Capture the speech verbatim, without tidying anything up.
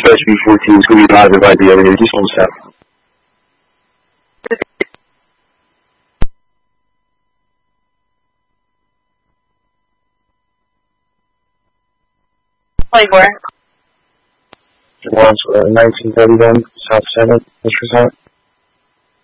S B fourteen, Scooby Positive I D over here. Just one sec. twenty-four. Once, uh, nineteen thirty-one, South seventh, which was that?